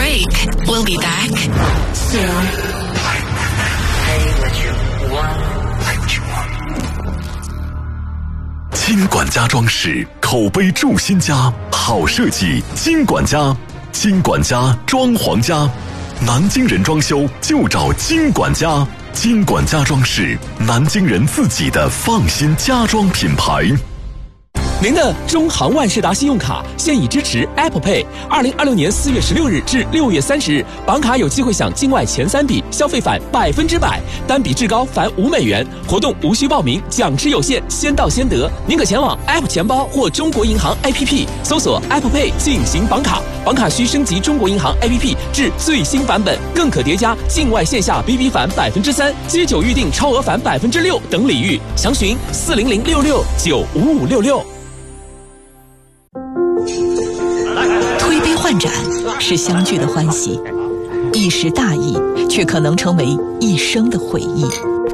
break. We'll be back soon. Play what you want. 金管家装饰，口碑筑新家，好设计金管家，金管家装潢家，南京人装修就找金管家，金管家装饰，南京人自己的放心家装品牌。 您的中航万事达信用卡现已支持 Apple Pay。2026年4月16日至6月30日，绑卡有机会享境外前3笔消费返100%，单笔至高返5美元。活动无需报名，奖池有限，先到先得。您可前往 App 钱包或中国银行 APP 搜索 Apple Pay 进行绑卡，绑卡需升级中国银行 APP 至最新版本，更可叠加境外线下 BB 返3%、街酒预订超额返6%等礼遇。详询40066-95566。 推杯换盏是相聚的欢喜，一时大意却可能成为一生的回忆。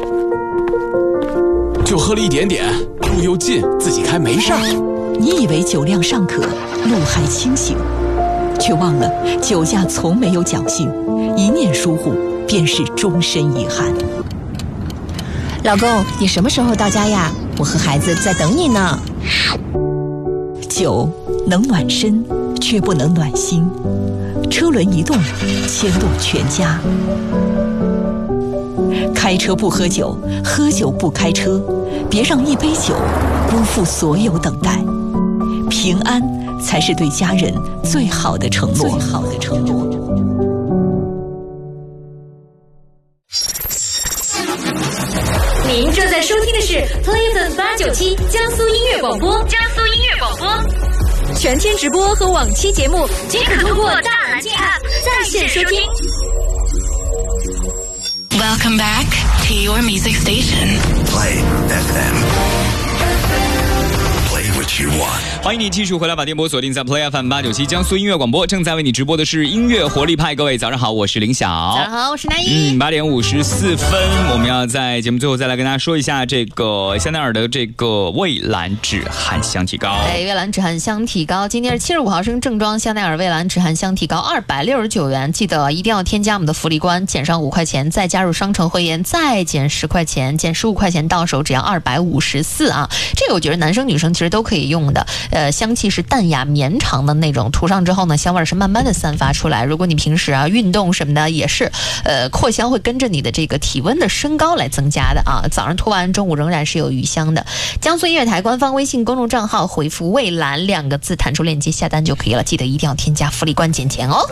就喝了一点点，路又近，自己开没事儿。 你以为酒量尚可，路还清醒，却忘了酒驾从没有侥幸，一念疏忽便是终身遗憾。 老公，你什么时候到家呀？我和孩子在等你呢。 酒能暖身，却不能暖心。车轮一动，牵动全家。开车不喝酒，喝酒不开车，别让一杯酒辜负所有等待。平安才是对家人最好的承诺。 您正在收听的是 Play FM897江苏音乐广播，全天直播和往期节目均可通过大蓝鲸 App 在线收听。 Welcome back to your music station. Play FM. Play what you want. 欢迎你继续回来，把电波锁定在 Play FM897江苏音乐广播，正在为你直播的是音乐活力派。各位早上好，我是林晓。 早上好，我是南一。 8点54分，我们要在节目最后再来跟大家说一下这个香奈儿的这个蔚蓝止汗香体膏。 蔚蓝止汗香体膏，今天是75毫升正装香奈儿蔚蓝止汗香体膏269元，记得一定要添加我们的福利关，减上5块钱，再加入商城会员，再减10块钱，减15块钱，到手只要254啊！这个我觉得男生女生其实都可以用的。香气是淡雅绵长的那种，涂上之后呢，香味是慢慢的散发出来。如果你平时运动什么的，也是扩香会跟着你的这个体温的升高来增加的啊。早上涂完，中午仍然是有余香的。江苏音乐台官方微信公众账号回复蔚蓝2个字，弹出链接下单就可以了。记得一定要添加福利关减钱哦。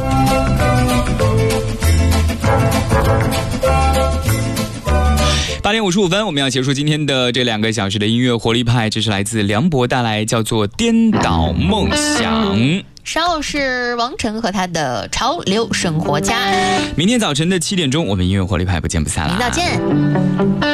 8点55分，我们要结束今天的这2个小时的音乐活力派，这是来自梁博带来叫做《颠倒梦想》。 稍后是王晨和他的潮流生活家。 明天早晨的7点钟，我们音乐活力派不见不散啦。 明早见。